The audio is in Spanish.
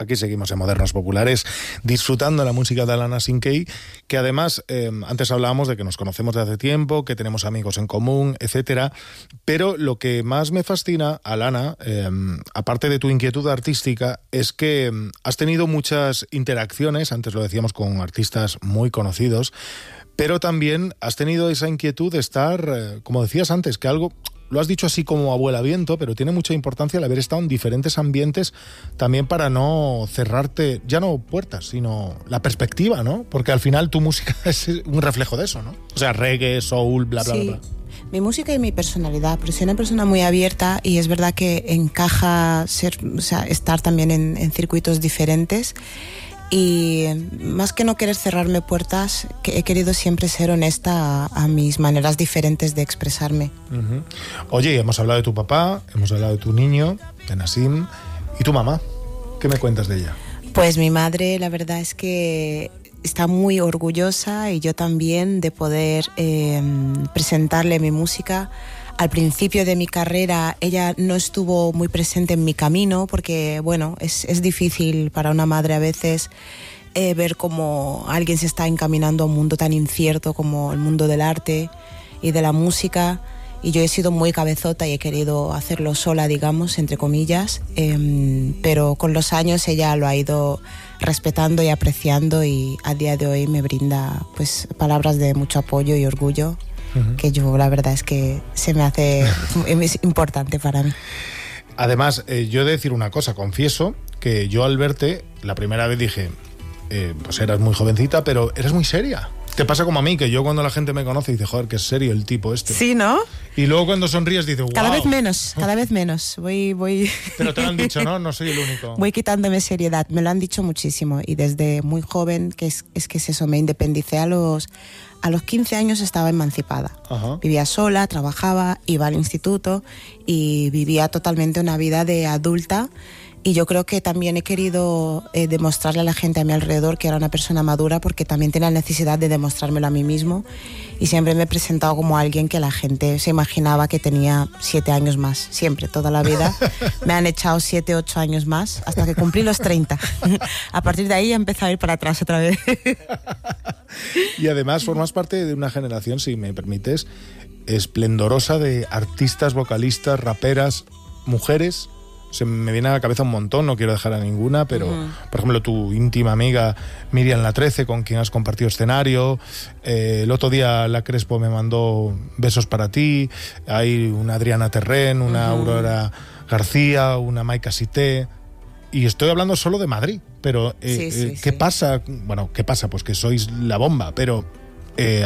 Aquí seguimos en Modernos Populares, disfrutando la música de Alana Sinkey, que además, antes hablábamos de que nos conocemos de hace tiempo, que tenemos amigos en común, etcétera, pero lo que más me fascina, Alana, aparte de tu inquietud artística, es que has tenido muchas interacciones, antes lo decíamos, con artistas muy conocidos, pero también has tenido esa inquietud de estar, como decías antes, que algo... Lo has dicho así como abuela viento, pero tiene mucha importancia el haber estado en diferentes ambientes también para no cerrarte, ya no puertas, sino la perspectiva, ¿no? Porque al final tu música es un reflejo de eso, ¿no? O sea, reggae, soul, bla, bla, sí. bla. Mi música y mi personalidad, pero soy una persona muy abierta y es verdad que encaja estar también en circuitos diferentes. Y más que no querer cerrarme puertas, que he querido siempre ser honesta a mis maneras diferentes de expresarme. Uh-huh. Oye, hemos hablado de tu papá, hemos hablado de tu niño, de Nassim, ¿y tu mamá? ¿Qué me cuentas de ella? Pues mi madre, la verdad es que está muy orgullosa, y yo también, de poder presentarle mi música. Al principio de mi carrera ella no estuvo muy presente en mi camino porque, bueno, es difícil para una madre a veces ver cómo alguien se está encaminando a un mundo tan incierto como el mundo del arte y de la música, y yo he sido muy cabezota y he querido hacerlo sola, digamos, entre comillas, pero con los años ella lo ha ido respetando y apreciando, y a día de hoy me brinda pues palabras de mucho apoyo y orgullo. Uh-huh. Que yo, la verdad es que se me hace es importante para mí. Además, yo he de decir una cosa, confieso que yo al verte la primera vez dije, pues eras muy jovencita, pero eres muy seria. Te pasa como a mí, que yo cuando la gente me conoce dice, joder, qué serio el tipo este. Sí, ¿no? Y luego cuando sonríes dices, wow. Cada vez menos. Voy... Pero te lo han dicho, ¿no? No soy el único. Voy quitándome seriedad, me lo han dicho muchísimo. Y desde muy joven, que es eso, me independicé a los 15 años, estaba emancipada. Uh-huh. Vivía sola, trabajaba, iba al instituto y vivía totalmente una vida de adulta. Y yo creo que también he querido demostrarle a la gente a mi alrededor que era una persona madura, porque también tenía la necesidad de demostrármelo a mí mismo. Y siempre me he presentado como alguien que la gente se imaginaba que tenía 7 años más. Siempre, toda la vida. Me han echado 7, 8 años más hasta que cumplí los 30. A partir de ahí he empezado a ir para atrás otra vez. Y además formas parte de una generación, si me permites, esplendorosa de artistas, vocalistas, raperas, mujeres. Se me viene a la cabeza un montón, no quiero dejar a ninguna, pero por ejemplo tu íntima amiga Miriam La 13, con quien has compartido escenario, el otro día La Crespo me mandó besos para ti, hay una Adriana Terren, una Aurora García, una Maika Sité, y estoy hablando solo de Madrid, pero ¿qué pasa? Bueno, ¿qué pasa? Pues que sois la bomba, pero